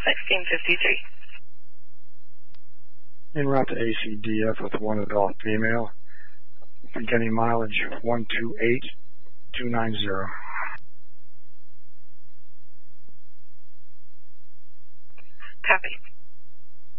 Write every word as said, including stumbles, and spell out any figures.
sixteen fifty-three. En route to A C D F with one adult female. Beginning mileage one two eight two nine zero. Copy.